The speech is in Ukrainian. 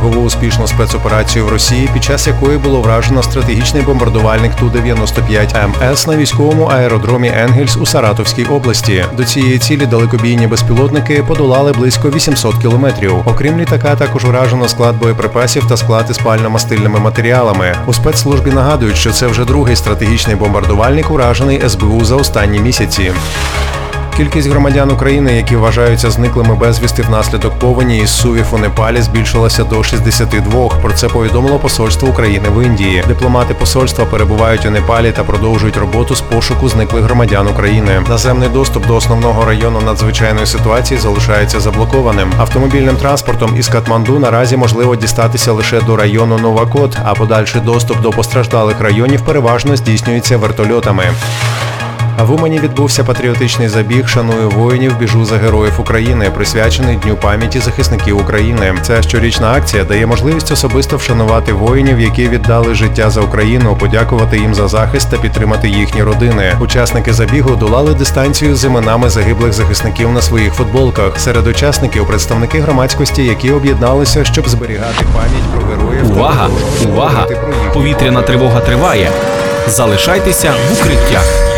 чергову успішну спецоперацію в Росії, під час якої було вражено стратегічний бомбардувальник Ту-95 МС на військовому аеродромі Енгельс у Саратовській області. До цієї цілі далекобійні безпілотники подолали близько 800 кілометрів. Окрім літака, також вражено склад боєприпасів та склад із пально-мастильними матеріалами. У спецслужбі нагадують, що це вже другий стратегічний бомбардувальник, уражений СБУ за останні місяці. Кількість громадян України, які вважаються зниклими безвісти внаслідок повені із Сувів у Непалі, збільшилася до 62. Про це повідомило посольство України в Індії. Дипломати посольства перебувають у Непалі та продовжують роботу з пошуку зниклих громадян України. Наземний доступ до основного району надзвичайної ситуації залишається заблокованим. Автомобільним транспортом із Катманду наразі можливо дістатися лише до району Новакот, а подальший доступ до постраждалих районів переважно здійснюється вертольотами. А в Умані відбувся патріотичний забіг «Шаную воїнів, біжу за героїв України», присвячений Дню пам'яті захисників України. Ця щорічна акція дає можливість особисто вшанувати воїнів, які віддали життя за Україну, подякувати їм за захист та підтримати їхні родини. Учасники забігу долали дистанцію з іменами загиблих захисників на своїх футболках. Серед учасників – представники громадськості, які об'єдналися, щоб зберігати пам'ять про героїв. Увага! Увага! Повітряна тривога триває. Залишайтеся в укриттях.